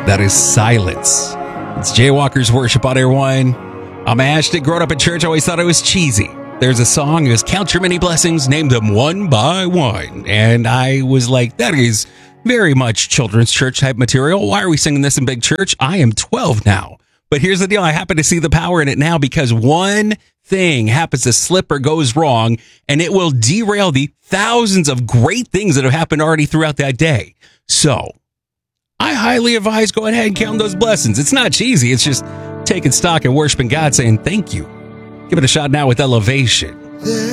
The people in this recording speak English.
That is Silence. It's Jaywalker's Worship on Air One. I'm Ashton. Growing up in church, I always thought it was cheesy. There's a song, it was Count Your Many Blessings, name them one by one. And I was like, that is very much children's church type material. Why are we singing this in big church? I am 12 now. But here's the deal. I happen to see the power in it now because one thing happens to slip or goes wrong, and it will derail the thousands of great things that have happened already throughout that day. So I highly advise go ahead and count those blessings. It's not cheesy. It's just taking stock and worshiping God, saying thank you. Give it a shot now with Elevation.